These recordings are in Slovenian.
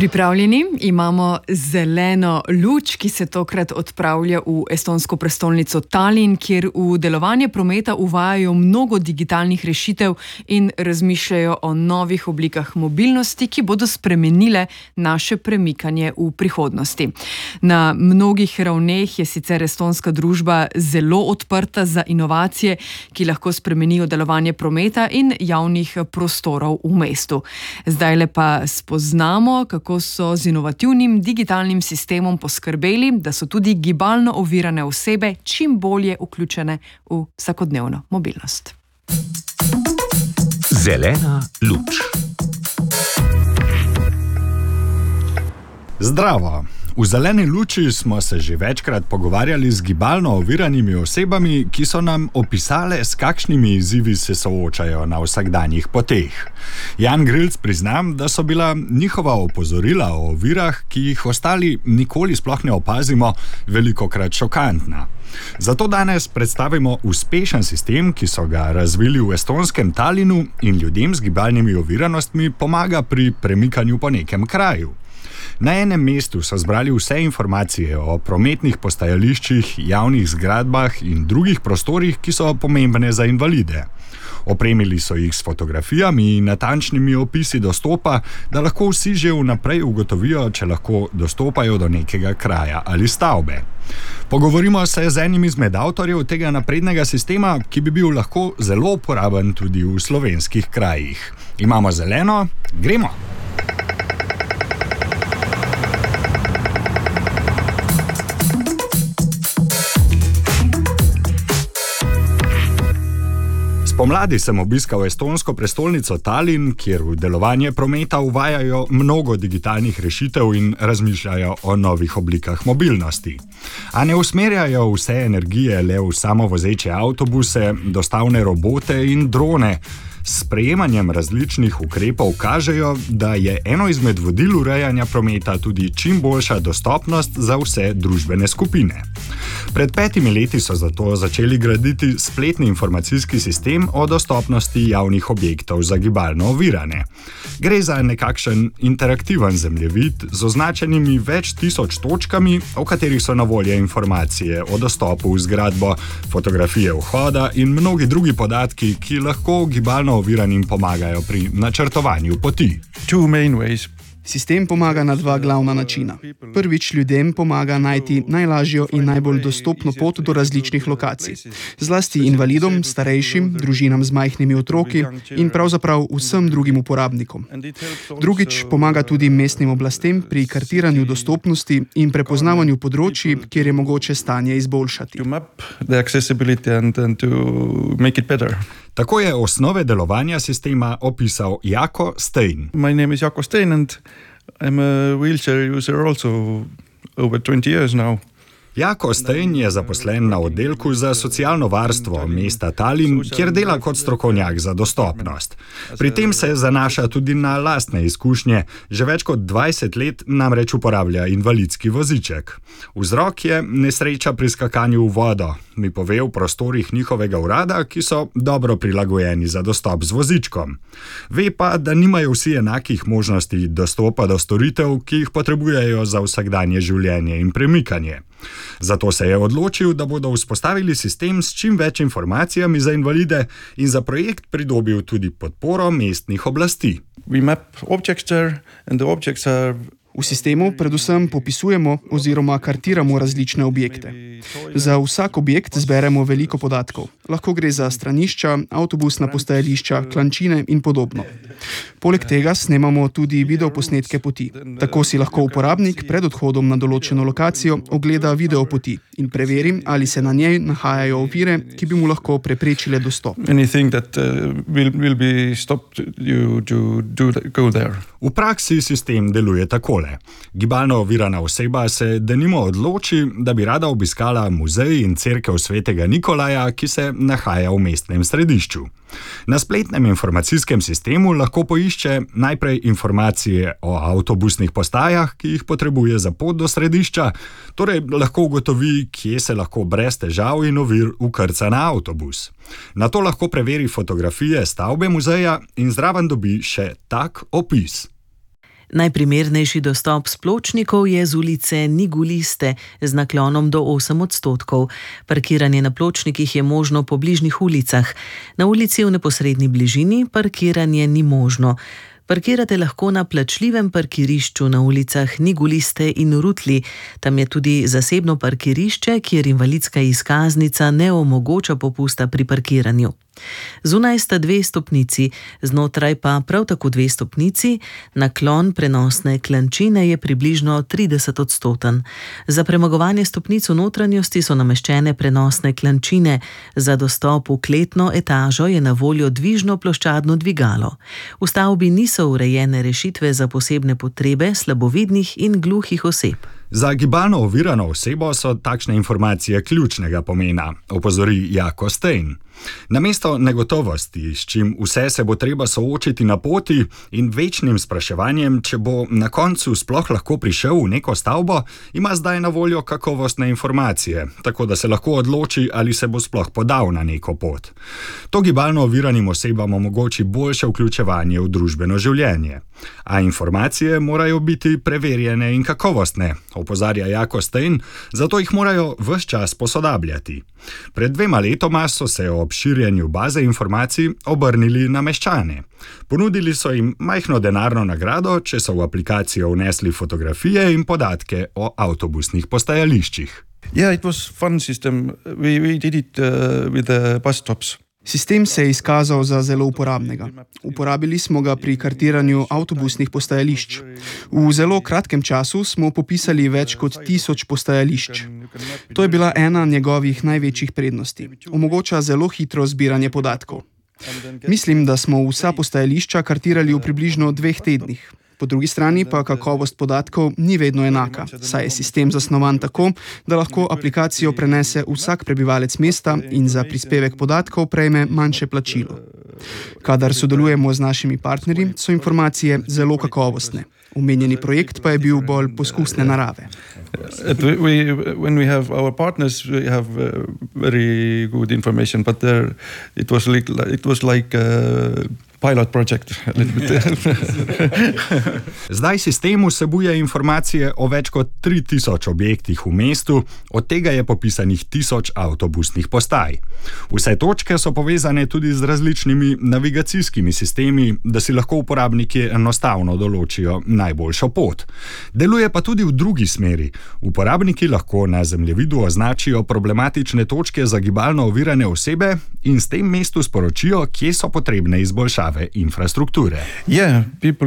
Pripravljeni? Imamo zeleno luč, ki se tokrat odpravlja v estonsko prestolnico Tallinn, kjer v delovanje prometa uvajajo mnogo digitalnih rešitev in razmišljajo o novih oblikah mobilnosti, ki bodo spremenile naše premikanje v prihodnosti. Na mnogih ravneh je sicer estonska družba zelo odprta za inovacije, ki lahko spremenijo delovanje prometa in javnih prostorov v mestu. Zdajle pa spoznamo, kako so z inovativnim digitalnim sistemom poskrbeli, da so tudi gibalno ovirane osebe čim bolje vključene v vsakodnevno mobilnost. Zelena luč. Zdravo! V zeleni luči smo se že večkrat pogovarjali z gibalno oviranimi osebami, ki so nam opisale, s kakšnimi izzivi se soočajo na vsakdanjih poteh. Jan Grilc priznam, da so bila njihova opozorila o ovirah, ki jih ostali nikoli sploh ne opazimo, velikokrat šokantna. Zato danes predstavimo uspešen sistem, ki so ga razvili v estonskem Tallinnu in ljudem z gibalnimi oviranostmi pomaga pri premikanju po nekem kraju. Na enem mestu so zbrali vse informacije o prometnih postajališčih, javnih zgradbah in drugih prostorih, ki so pomembne za invalide. Opremili so jih s fotografijami in natančnimi opisi dostopa, da lahko vsi že vnaprej ugotovijo, če lahko dostopajo do nekega kraja ali stavbe. Pogovorimo se z enim izmed avtorjev tega naprednega sistema, ki bi bil lahko zelo uporaben tudi v slovenskih krajih. Imamo zeleno, gremo! Pomladi sem obiskal estonsko prestolnico Tallinn, kjer v delovanje prometa uvajajo mnogo digitalnih rešitev in razmišljajo o novih oblikah mobilnosti. A ne usmerjajo vse energije le v samovozeče avtobuse, dostavne robote in drone. S sprejemanjem različnih ukrepov kažejo, da je eno izmed vodil urejanja prometa tudi čim boljša dostopnost za vse družbene skupine. Pred 5 leti so zato začeli graditi spletni informacijski sistem o dostopnosti javnih objektov za gibalno ovirane. Gre za nekakšen interaktiven zemljevid z označenimi več tisoč točkami, o katerih so na voljo informacije o dostopu v zgradbo, fotografije vhoda in mnogi drugi podatki, ki lahko gibalno oviranim pomagajo pri načrtovanju poti. Two main ways. Sistem pomaga na dva glavna načina. Prvič, ljudem pomaga najti najlažjo in najbolj dostopno pot do različnih lokacij. Zlasti invalidom, starejšim, družinam z majhnimi otroki in pravzaprav vsem drugim uporabnikom. Drugič, pomaga tudi mestnim oblastem pri kartiranju dostopnosti in prepoznavanju področji, kjer je mogoče stanje izboljšati. Tako je osnove delovanja sistema opisal Jako Stein. My name is Jako Stein and I'm a wheelchair user also over 20 years now. Jako Stein je zaposlen na oddelku za socialno varstvo mesta Tallinn, kjer dela kot strokovnjak za dostopnost. Pri tem se zanaša tudi na lastne izkušnje. Že več kot 20 let namreč uporablja invalidski voziček. Vzrok je nesreča pri skakanju v vodo, mi pove v prostorih njihovega urada, ki so dobro prilagojeni za dostop z vozičkom. Ve pa, da nimajo vsi enakih možnosti dostopa do storitev, ki jih potrebujejo za vsakdanje življenje in premikanje. Zato se je odločil, da bodo vzpostavili sistem s čim več informacijami za invalide in za projekt pridobil tudi podporo mestnih oblasti. We map objects there and the objects are... V sistemu predvsem popisujemo oziroma kartiramo različne objekte. Za vsak objekt zberemo veliko podatkov. Lahko gre za stranišča, avtobusna postajališča, klančine in podobno. Poleg tega snemamo tudi videoposnetke poti. Tako si lahko uporabnik pred odhodom na določeno lokacijo ogleda videopoti in preveri, ali se na njej nahajajo ovire, ki bi mu lahko preprečile dostop. V praksi sistem deluje takole. Gibalno ovirana oseba se denimo odloči, da bi rada obiskala muzej in cerkev svetega Nikolaja, ki se nahaja v mestnem središču. Na spletnem informacijskem sistemu lahko poišče najprej informacije o avtobusnih postajah, ki jih potrebuje za pot do središča, torej lahko ugotovi, kje se lahko brez težav in ovir vkrca na avtobus. Nato lahko preveri fotografije stavbe muzeja in zraven dobi še tak opis. Najprimernejši dostop s pločnikov je z ulice Niguliste z naklonom do 8%. Parkiranje na pločnikih je možno po bližnjih ulicah. Na ulici v neposredni bližini parkiranje ni možno. Parkirate lahko na plačljivem parkirišču na ulicah Niguliste in Rutli. Tam je tudi zasebno parkirišče, kjer invalidska izkaznica ne omogoča popusta pri parkiranju. Zunaj sta 2 stopnici, znotraj pa prav tako 2 stopnici, naklon prenosne klančine je približno 30%. Za premagovanje stopnic v notranjosti so nameščene prenosne klančine, za dostop v kletno etažo je na voljo dvižno ploščadno dvigalo. V stavbi niso urejene rešitve za posebne potrebe slabovidnih in gluhih oseb. Za gibalno ovirano osebo so takšne informacije ključnega pomena, opozori Jako Stein. Namesto negotovosti, s čim vse se bo treba soočiti na poti in večnim spraševanjem, če bo na koncu sploh lahko prišel v neko stavbo, ima zdaj na voljo kakovostne informacije, tako da se lahko odloči, ali se bo sploh podal na neko pot. To gibalno oviranim osebam omogoči boljše vključevanje v družbeno življenje. A informacije morajo biti preverjene in kakovostne, opozarja Jako Stein, zato jih morajo ves čas posodabljati. Pred 2 letoma so se ob širjenju baze informacij obrnili na meščane. Ponudili so jim majhno denarno nagrado, če so v aplikacijo vnesli fotografije in podatke o avtobusnih postajališčih. Yeah, it was fun system. We did it with the bus stops. Sistem se je izkazal za zelo uporabnega. Uporabili smo ga pri kartiranju avtobusnih postajališč. V zelo kratkem času smo popisali več kot 1000 postajališč. To je bila ena njegovih največjih prednosti. Omogoča zelo hitro zbiranje podatkov. Mislim, da smo vsa postajališča kartirali v približno 2 tednih. Po drugi strani pa kakovost podatkov ni vedno enaka, saj je sistem zasnovan tako, da lahko aplikacijo prenese vsak prebivalec mesta in za prispevek podatkov prejme manjše plačilo. Kadar sodelujemo z našimi partnerji, so informacije zelo kakovostne. Omenjeni projekt pa je bil bolj poskusne narave. When we have our partners, we have very good information, but it was like pilot project. Zdaj sistem vsebuje informacije o več kot 3000 objektih v mestu, od tega je popisanih 1000 avtobusnih postaj. Vse točke so povezane tudi z različnimi navigacijskimi sistemi, da si lahko uporabniki enostavno določijo najboljšo pot. Deluje pa tudi v drugi smeri. Uporabniki lahko na zemljevidu označijo problematične točke za gibalno ovirane osebe in s tem mestu sporočijo, kje so potrebne izboljšave infrastrukture. Yeah, people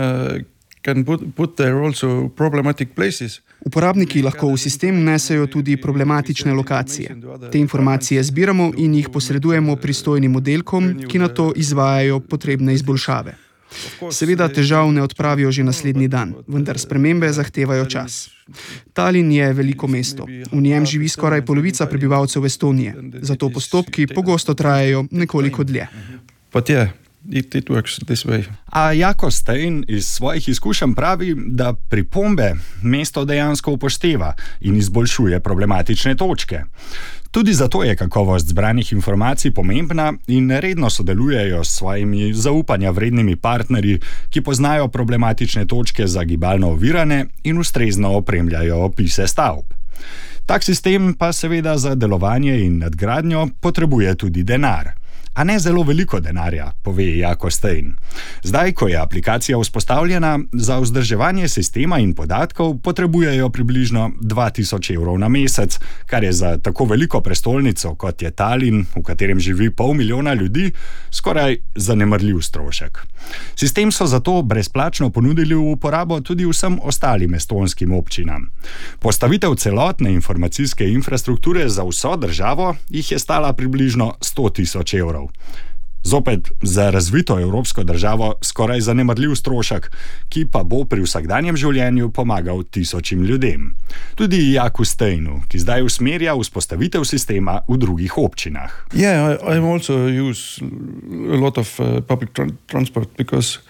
can put there also problematic places. Uporabniki lahko v sistem vnesejo tudi problematične lokacije. Te informacije zbiramo in jih posredujemo pristojnim oddelkom, ki na to izvajajo potrebne izboljšave. Seveda težav ne odpravijo že naslednji dan, vendar spremembe zahtevajo čas. Tallinn je veliko mesto. V njem živi skoraj polovica prebivalcev Estonije, zato postopki pogosto trajajo nekoliko dlje. But yeah, it works this way. A Jako Stein iz svojih izkušenj pravi, da pripombe mesto dejansko upošteva in izboljšuje problematične točke. Tudi zato je kakovost zbranih informacij pomembna in redno sodelujejo s svojimi zaupanja vrednimi partnerji, ki poznajo problematične točke za gibalno ovirane in ustrezno opremljajo opise stavb. Tak sistem pa seveda za delovanje in nadgradnjo potrebuje tudi denar. A ne zelo veliko denarja, pove Jako Stein. Zdaj, ko je aplikacija vzpostavljena, za vzdrževanje sistema in podatkov potrebujejo približno 2000 evrov na mesec, kar je za tako veliko prestolnico, kot je Tallinn, v katerem živi 500 000 ljudi, skoraj zanemarljiv strošek. Sistem so zato brezplačno ponudili v uporabo tudi vsem ostalim estonskim občinam. Postavitev celotne informacijske infrastrukture za vso državo jih je stala približno 100 000 evrov. Zopet za razvito evropsko državo skoraj zanemarljiv strošek, ki pa bo pri vsakdanjem življenju pomagal 1000 ljudem. Tudi Jaku Steinu, ki zdaj usmerja vzpostavitev sistema v drugih občinah. Yeah, I also use a lot of public transport because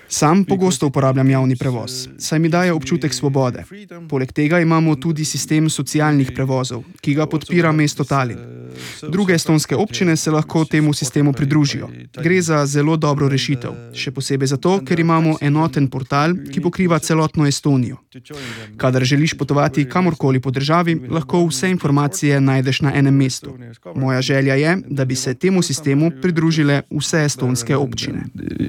Sam pogosto uporabljam javni prevoz, saj mi daje občutek svobode. Poleg tega imamo tudi sistem socialnih prevozov, ki ga podpira mesto Tallinn. Druge estonske občine se lahko temu sistemu pridružijo. Gre za zelo dobro rešitev, še posebej zato, ker imamo enoten portal, ki pokriva celotno Estonijo. Kadar želiš potovati kamorkoli po državi, lahko vse informacije najdeš na enem mestu. Moja želja je, da bi se temu sistemu pridružile vse estonske občine.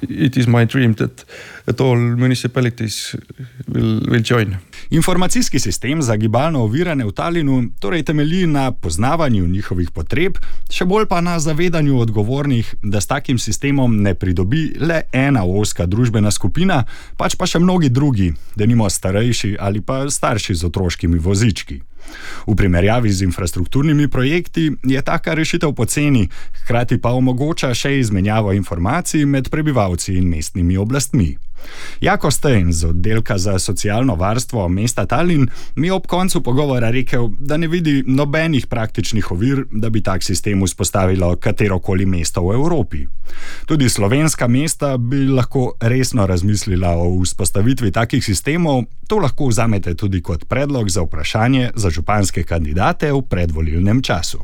Informacijski sistem za gibalno ovirane v Tallinnu torej temelji na poznavanju njihovih potreb, še bolj pa na zavedanju odgovornih, da s takim sistemom ne pridobi le ena ozka družbena skupina, pač pa še mnogi drugi, denimo starejši ali pa starši z otroškimi vozički. V primerjavi z infrastrukturnimi projekti je taka rešitev poceni, hkrati pa omogoča še izmenjavo informacij med prebivalci in mestnimi oblastmi. Jako Stein z oddelka za socialno varstvo mesta Tallinn mi je ob koncu pogovora rekel, da ne vidi nobenih praktičnih ovir, da bi tak sistem vzpostavilo katerokoli mesto v Evropi. Tudi slovenska mesta bi lahko resno razmislila o vzpostavitvi takih sistemov, to lahko vzamete tudi kot predlog za vprašanje za županske kandidate v predvolilnem času.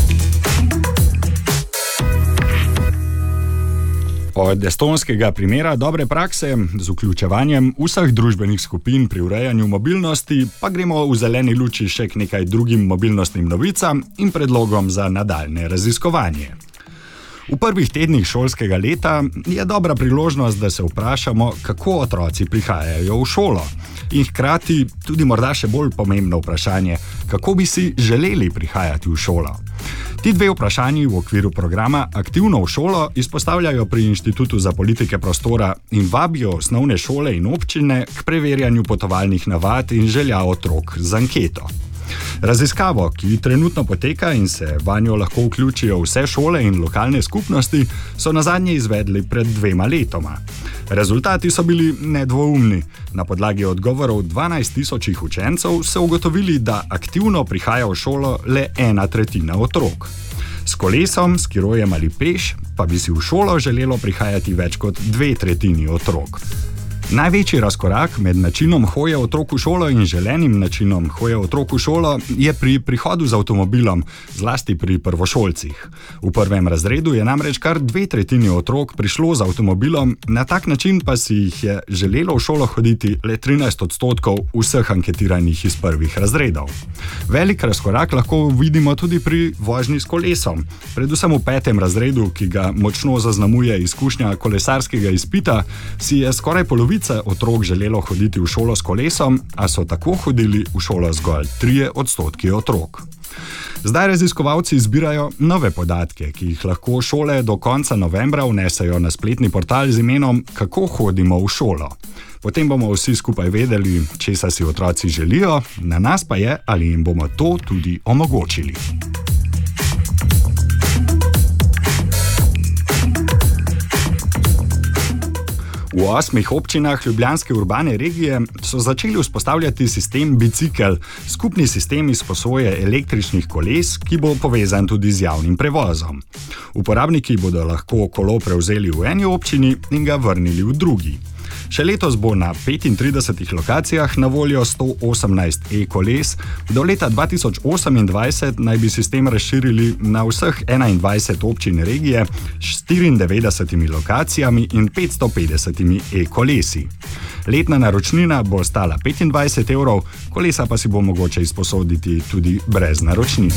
Od estonskega primera dobre prakse z vključevanjem vseh družbenih skupin pri urejanju mobilnosti pa gremo v zeleni luči še k nekaj drugim mobilnostnim novicam in predlogom za nadaljne raziskovanje. V prvih tednih šolskega leta je dobra priložnost, da se vprašamo, kako otroci prihajajo v šolo. In hkrati tudi morda še bolj pomembno vprašanje, kako bi si želeli prihajati v šolo. Ti dve vprašanji v okviru programa Aktivno v šolo izpostavljajo pri Inštitutu za politike prostora in vabijo osnovne šole in občine k preverjanju potovalnih navad in želja otrok z anketo. Raziskavo, ki trenutno poteka in se vanjo lahko vključijo vse šole in lokalne skupnosti, so nazadnje izvedli pred 2 letoma. Rezultati so bili nedvoumni. Na podlagi odgovorov 12.000 učencev so ugotovili, da aktivno prihaja v šolo le 1/3 otrok. S kolesom, skirojem ali peš pa bi si v šolo želelo prihajati več kot 2/3 otrok. Največji razkorak med načinom hoje otrok v šolo in želenim načinom hoje otrok v šolo je pri prihodu z avtomobilom, zlasti pri prvošolcih. V prvem razredu je namreč kar 2/3 otrok prišlo z avtomobilom, na tak način pa si jih je želelo v šolo hoditi le 13% vseh anketiranih iz prvih razredov. Velik razkorak lahko vidimo tudi pri vožnji s kolesom. Predvsem v 5. razredu, ki ga močno zaznamuje izkušnja kolesarskega izpita, si je skoraj polovica otrok želelo hoditi v šolo s kolesom, a so tako hodili v šolo zgolj 3% otrok. Zdaj raziskovalci zbirajo nove podatke, ki jih lahko šole do konca novembra vnesejo na spletni portal z imenom Kako hodimo v šolo. Potem bomo vsi skupaj vedeli, česa si otroci želijo, na nas pa je, ali jim bomo to tudi omogočili. V 8 občinah ljubljanske urbane regije so začeli vzpostavljati sistem bicikel, skupni sistem izposoje električnih koles, ki bo povezan tudi z javnim prevozom. Uporabniki bodo lahko kolo prevzeli v eni občini in ga vrnili v drugi. Še letos bo na 35 lokacijah na voljo 118 e-koles, do leta 2028 naj bi sistem razširili na vseh 21 občin regije s 94 lokacijami in 550 e-kolesi. Letna naročnina bo stala 25 €, kolesa pa si bo mogoče izposoditi tudi brez naročnine.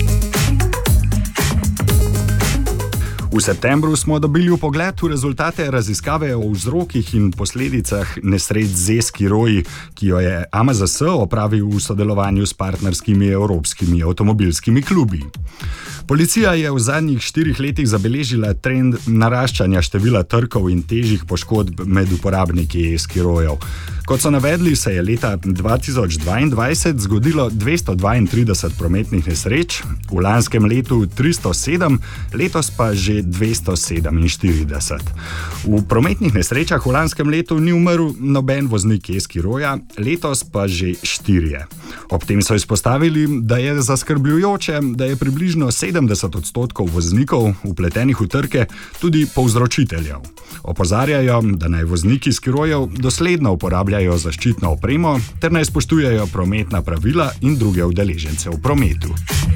V septembru smo dobili vpogled v rezultate raziskave o vzrokih in posledicah nesreč z skiroji, ki jo je AMZS opravil v sodelovanju s partnerskimi evropskimi avtomobilskimi klubi. Policija je v zadnjih 4 letih zabeležila trend naraščanja števila trkov in težjih poškodb med uporabniki skirojev. Kot so navedli, se je leta 2022 zgodilo 232 prometnih nesreč, v lanskem letu 307, letos pa že že 247. V prometnih nesrečah v lanskem letu ni umrl noben voznik e-skiroja, letos pa že 4. Ob tem so izpostavili, da je zaskrbljujoče, da je približno 70% voznikov vpletenih v trke tudi povzročiteljev. Opozarjajo, da naj vozniki skirojev dosledno uporabljajo zaščitno opremo ter naj spoštujejo prometna pravila in druge udeležence v prometu.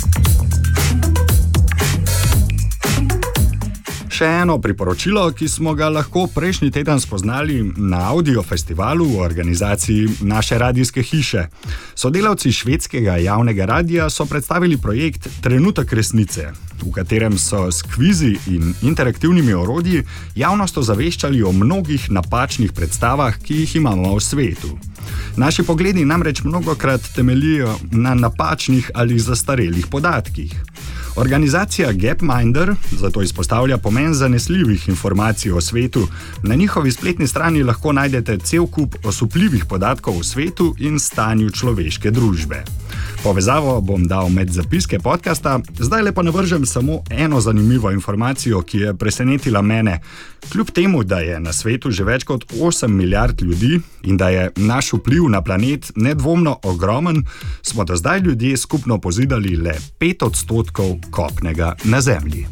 Še eno priporočilo, ki smo ga lahko prejšnji teden spoznali na audio festivalu v organizaciji naše radijske hiše. Sodelavci švedskega javnega radija so predstavili projekt Trenutek resnice, v katerem so s kvizi in interaktivnimi orodji javnost ozaveščali o mnogih napačnih predstavah, ki jih imamo v svetu. Naši pogledi namreč mnogokrat temeljijo na napačnih ali zastarelih podatkih. Organizacija Gapminder zato izpostavlja pomen zanesljivih informacij o svetu. Na njihovi spletni strani lahko najdete cel kup osupljivih podatkov o svetu in stanju človeške družbe. Povezavo bom dal med zapiske podcasta, zdaj le pa navržem samo eno zanimivo informacijo, ki je presenetila mene. Kljub temu, da je na svetu že več kot 8 milijard ljudi in da je naš vpliv na planet nedvomno ogromen, smo do zdaj ljudje skupno pozidali le 5% kopnega na Zemlji.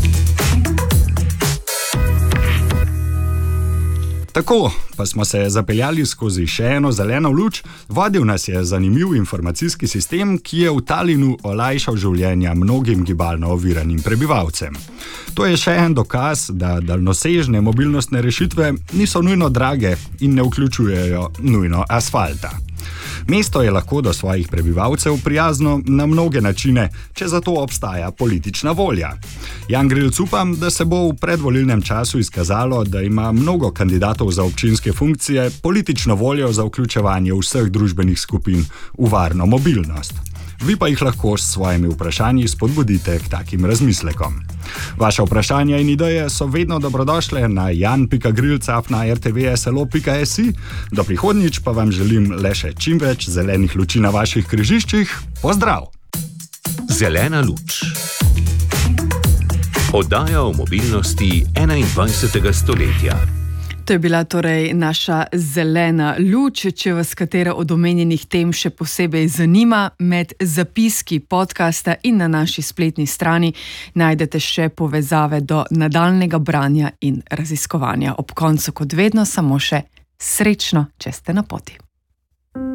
Tako pa smo se zapeljali skozi še eno zeleno luč, vodil nas je zanimiv informacijski sistem, ki je v Tallinnu olajšal življenja mnogim gibalno oviranim prebivalcem. To je še en dokaz, da daljnosežne mobilnostne rešitve niso nujno drage in ne vključujejo nujno asfalta. Mesto je lahko do svojih prebivalcev prijazno na mnoge načine, če za to obstaja politična volja. Jan Grilc upam, da se bo v predvolilnem času izkazalo, da ima mnogo kandidatov za občinske funkcije politično voljo za vključevanje vseh družbenih skupin v varno mobilnost. Vi pa jih lahko s svojimi vprašanji spodbudite k takim razmislekom. Vaše vprašanja in ideje so vedno dobrodošle na jan.grilc@rtvslo.si. Do prihodnjič pa vam želim le še čim več zelenih luči na vaših križiščih. Pozdrav! Zelena luč. Oddaja o mobilnosti 21. stoletja. To je bila torej naša zelena luč. Če vas katera od omenjenih tem še posebej zanima, med zapiski podcasta in na naši spletni strani najdete še povezave do nadaljnega branja in raziskovanja. Ob koncu, kot vedno, samo še srečno, če ste na poti.